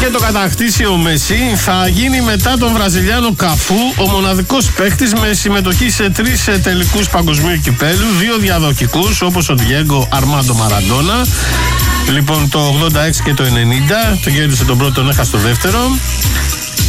είχε το κατακτήσει ο Μέση, θα γίνει μετά τον Βραζιλιάνο Καφού ο μοναδικός παίχτης με συμμετοχή σε 3 τελικούς παγκοσμίου κυπέλου, 2 διαδοχικούς όπως ο Διέγκο Αρμάντο Μαραντόνα. Λοιπόν, το 86 και το 90, το κέρδισε τον πρώτο, τον έχασε το δεύτερο.